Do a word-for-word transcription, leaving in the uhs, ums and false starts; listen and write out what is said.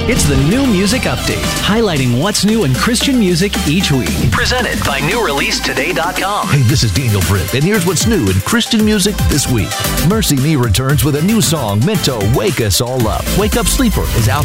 It's the New Music Update, highlighting what's new in Christian music each week. Presented by new release today dot com. Hey, this is Daniel Britt, and here's what's new in Christian music this week. Mercy Me returns with a new song meant to wake us all up. Wake Up Sleeper is out